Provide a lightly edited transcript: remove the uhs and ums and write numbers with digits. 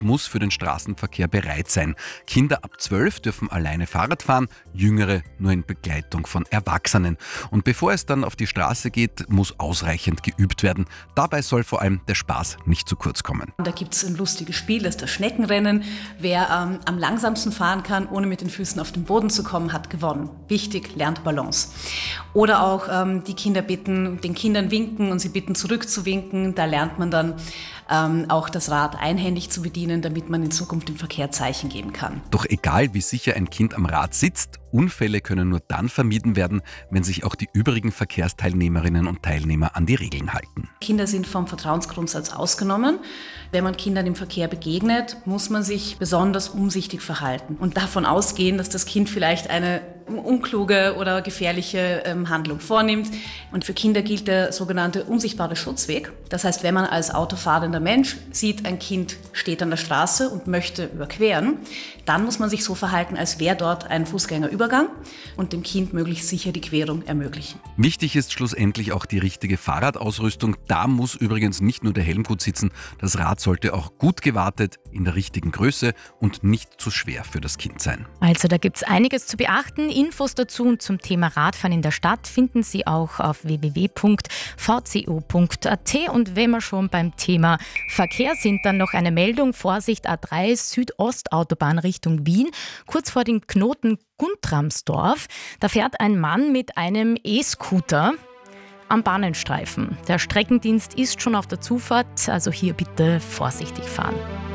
muss für den Straßenverkehr bereit sein. Kinder ab 12 dürfen alleine Fahrrad fahren, Jüngere nur in Begleitung von Erwachsenen. Und bevor es dann auf die Straße geht, muss ausreichend geübt werden. Dabei soll vor allem der Spaß nicht zu kurz kommen. Da gibt es ein lustiges Spiel, das ist das Schneckenrennen. Wer am langsamsten fahren kann, ohne mit den Füßen auf den Boden zu kommen, hat gewonnen. Wichtig, lernt Balance. Oder auch die Kinder bitten, den Kindern winken und sie bitten zurückzuwinken. Da lernt man dann auch das Rad einhändig zu bedienen, damit man in Zukunft im Verkehr Zeichen geben kann. Doch egal, wie sicher ein Kind am Rad sitzt, Unfälle können nur dann vermieden werden, wenn sich auch die übrigen Verkehrsteilnehmerinnen und Teilnehmer an die Regeln halten. Kinder sind vom Vertrauensgrundsatz ausgenommen. Wenn man Kindern im Verkehr begegnet, muss man sich besonders umsichtig verhalten und davon ausgehen, dass das Kind vielleicht eine unkluge oder gefährliche Handlung vornimmt. Und für Kinder gilt der sogenannte unsichtbare Schutzweg. Das heißt, wenn man als autofahrender Mensch sieht, ein Kind steht an der Straße und möchte überqueren, dann muss man sich so verhalten, als wäre dort ein Fußgängerübergang und dem Kind möglichst sicher die Querung ermöglichen. Wichtig ist schlussendlich auch die richtige Fahrradausrüstung. Da muss übrigens nicht nur der Helm gut sitzen, das Rad sollte auch gut gewartet, in der richtigen Größe und nicht zu schwer für das Kind sein. Also da gibt es einiges zu beachten. Infos dazu und zum Thema Radfahren in der Stadt finden Sie auch auf www.vco.at. Und wenn wir schon beim Thema Verkehr sind, dann noch eine Meldung. Vorsicht, A3 Südostautobahn Richtung Wien, kurz vor dem Knoten Guntramsdorf. Da fährt ein Mann mit einem E-Scooter am Bahnenstreifen. Der Streckendienst ist schon auf der Zufahrt, also hier bitte vorsichtig fahren.